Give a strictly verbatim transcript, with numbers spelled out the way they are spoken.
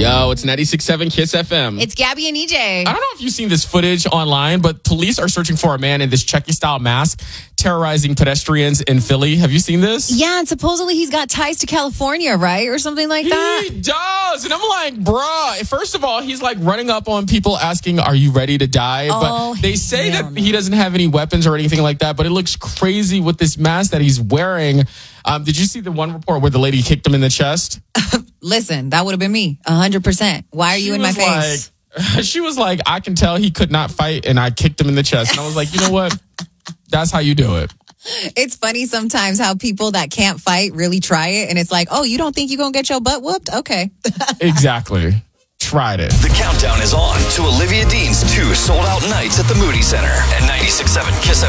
Yo, it's ninety-six point seven Kiss F M. It's Gabby and E J. I don't know if you've seen this footage online, but police are searching for a man in this Chucky-style mask terrorizing pedestrians in Philly. Have you seen this? Yeah, and supposedly he's got ties to California, right? Or something like that. He does. And I'm like, bruh, first of all, he's like running up on people asking, are you ready to die? Oh, but they say that no. he doesn't have any weapons or anything like that, but it looks crazy with this mask that he's wearing. Um, did you see the one report where the lady kicked him in the chest? Listen, that would have been me, one hundred percent. Why are you She in my was face? Like, she was like, I can tell he could not fight, and I kicked him in the chest. And I was like, you know what? That's how you do it. It's funny sometimes how people that can't fight really try it. And it's like, oh, you don't think you're going to get your butt whooped? Okay. Exactly. Tried it. The countdown is on to Olivia Dean's two sold-out nights at the Moody Center and ninety-six point seven Kiss F M.